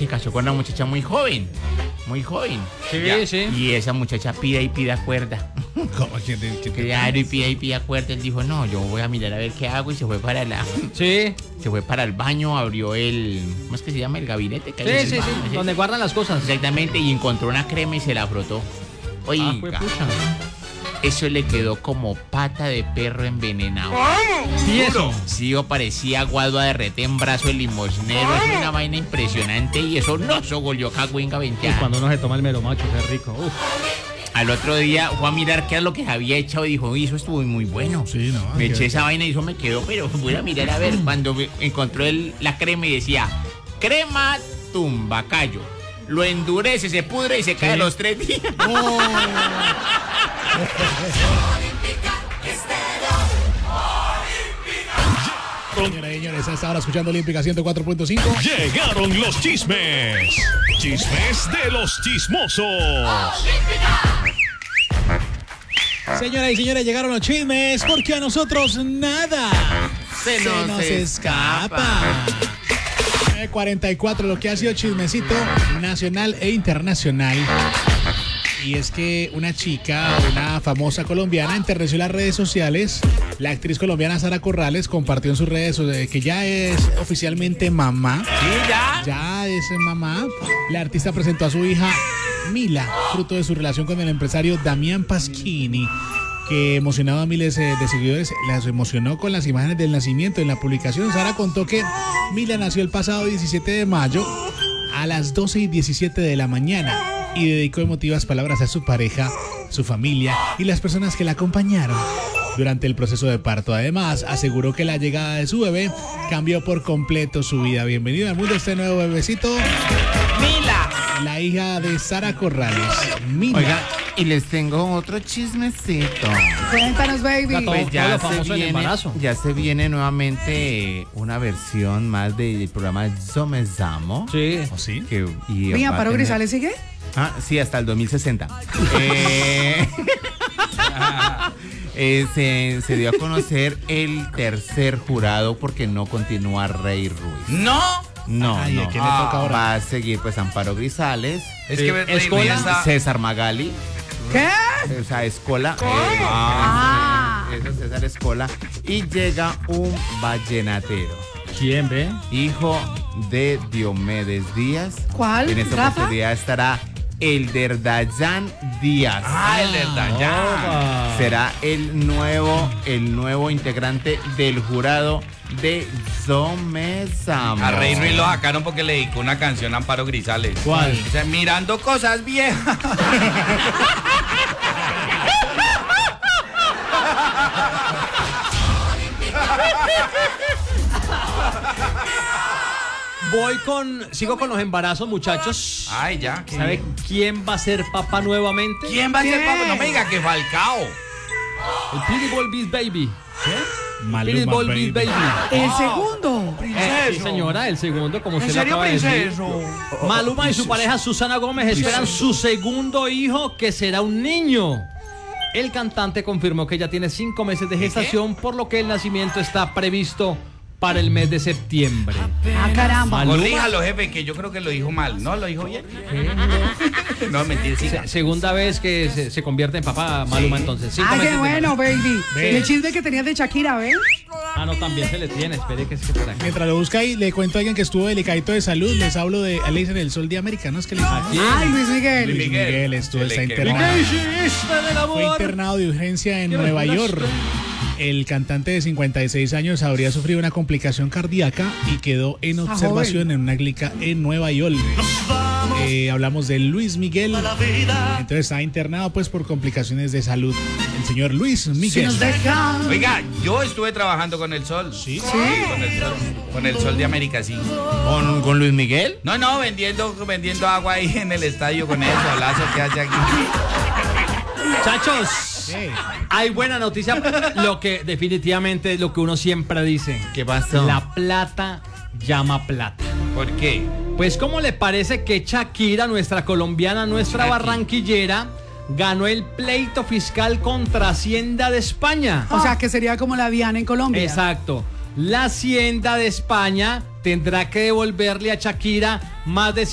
se casó con una muchacha muy joven. Muy joven. Sí, Ya. sí. Y esa muchacha pide y pide cuerda. ¿Cómo? ¿Quién Claro, y pide cuerda. Él dijo, no, yo voy a mirar a ver qué hago. Y se fue para Sí. se fue para el baño, abrió ¿cómo es que se llama? El gabinete. Que hay en el Sí, baño, ¿sí? donde guardan las cosas. Exactamente, y encontró una crema y se la frotó. Oiga, Pues, pucha. eso le quedó como pata de perro envenenado. ¿Y eso? Sí, o parecía aguado a derretir en brazo de limosnero. Es una vaina impresionante y eso no sogolió cagüenga Y venteada. cuando uno se toma el melomacho, qué rico. Uf. Al otro día fue a mirar qué era lo que se había echado y dijo, uy, eso estuvo muy bueno. Sí, no, me qué eché esa vaina y eso me quedó, pero voy a mirar a ver. Cuando encontró la crema y decía, crema tumbacayo. Lo endurece, se pudre y se cae a los 3 días. Señoras y señores, a esta hora escuchando Olímpica 104.5. Llegaron los chismes. Chismes de los chismosos. Señoras y señores, llegaron los chismes porque a nosotros nada Se nos escapa. 44, lo que ha sido chismecito nacional e internacional. Y es que una chica, una famosa colombiana, enterneció las redes sociales. La actriz colombiana Sara Corrales compartió en sus redes que ya es oficialmente mamá. Sí, ya. Ya es mamá. La artista presentó a su hija Mila, fruto de su relación con el empresario Damián Pasquini, que emocionaba a miles de seguidores. Las emocionó con las imágenes del nacimiento. En la publicación, Sara contó que Mila nació el pasado 17 de mayo a las 12:17 de la mañana y dedicó emotivas palabras a su pareja, su familia y las personas que la acompañaron durante el proceso de parto. Además, aseguró que la llegada de su bebé cambió por completo su vida. Bienvenido al mundo este nuevo bebecito, Mila. la hija de Sara Corrales, Mila. Oiga, y les tengo otro chismecito. Cuéntanos, baby. Gato. Pues Todo lo famoso del embarazo. ya se viene nuevamente una versión más del programa Zomezamo. Sí. ¿Oh, sí? Y Mira, va a Amparo tener- Grisales sigue. Sí, hasta el 2060. Se dio a conocer el tercer jurado porque no continúa Rey Ruiz. No. No, Ay, no. ¿a quién le toca ahora? Va a seguir pues Amparo Grisales, Es que Rey Ruiz Escola. está- César Magali, ¿Qué? o sea, Escola. Ah. Eso es César Escola. Y llega un vallenatero, ¿Quién ve? hijo de Diomedes Díaz. ¿Cuál? En esta ¿Rafa? oportunidad estará Elder Dayan Díaz. Ah, el de Dayan. Opa. Será el nuevo integrante del jurado de Zomezamo. A Rey Ruiz lo sacaron porque le dedicó una canción a Amparo Grisales. ¿Cuál? O sea, mirando cosas viejas. Sigo con los embarazos, muchachos. Ay, ya. ¿Sabe quién va a ser papá nuevamente? ¿Quién va a ser papá? No me diga que Falcao. El Pitbull Beast Baby. Maluma, Pitbull baby. Beast Baby. El segundo. Sí, señora, el segundo, como ¿En usted lo serio, acaba de decir. princeso? Maluma y su pareja Susana Gómez esperan su segundo hijo, que será un niño. El cantante confirmó que ya tiene 5 meses de gestación, por lo que el nacimiento está previsto para el mes de septiembre. Ah, caramba. Maluma. Corríjalo, jefe, que yo creo que lo dijo mal. ¿No? ¿Lo dijo bien? No, mentira, sí. Segunda vez que se convierte en papá Maluma, entonces. 5 Ah, meses qué de bueno, embarazo. baby. Ve. Y el chisme que tenías de Shakira, ¿ves? Ah, no, también se le tiene. Espere que es que por aquí. Mientras lo busca ahí, le cuento a alguien que estuvo delicadito de salud. Les hablo de, le dicen el Sol de América, ¿no? Es que le dicen. ¿Quién? Ay, Luis Miguel. Luis Miguel estuvo, Se le está quemó. internado. hiciste del Fue amor? internado de urgencia en ¿Qué Nueva regulaste? York. El cantante de 56 años habría sufrido una complicación cardíaca y quedó en observación en una clínica en Nueva York. Hablamos de Luis Miguel. Entonces está internado pues por complicaciones de salud. El señor Luis Si Miguel. nos dejan. Oiga, yo estuve trabajando con el Sol. Sí. Con el Sol. Con el Sol de América, sí. ¿Con Luis Miguel? No, vendiendo agua ahí en el estadio con eso, alazo que hace aquí. Muchachos, Sí. hay buena noticia. Lo que definitivamente lo que uno siempre dice. ¿Qué pasó? La plata llama plata. ¿Por qué? Pues, ¿cómo le parece que Shakira, nuestra colombiana, nuestra barranquillera, ganó el pleito fiscal contra Hacienda de España? O sea, que sería como la Viana en Colombia. Exacto. La Hacienda de España tendrá que devolverle a Shakira más de